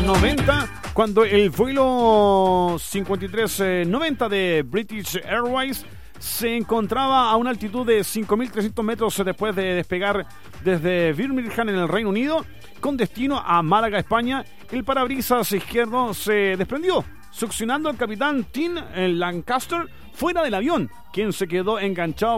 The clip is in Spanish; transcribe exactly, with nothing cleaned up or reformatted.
noventa, cuando el vuelo cincuenta y tres noventa de British Airways se encontraba a una altitud de cinco mil trescientos metros después de despegar desde Birmingham en el Reino Unido con destino a Málaga, España. El parabrisas izquierdo se desprendió, succionando al capitán Tim Lancaster fuera del avión, quien se quedó enganchado